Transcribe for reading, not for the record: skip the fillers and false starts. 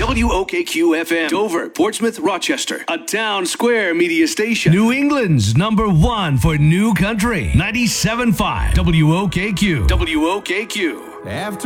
WOKQ FM, Dover, Portsmouth, Rochester, a town square media station. New England's #1 for new country, 97.5 WOKQ. WOKQ. After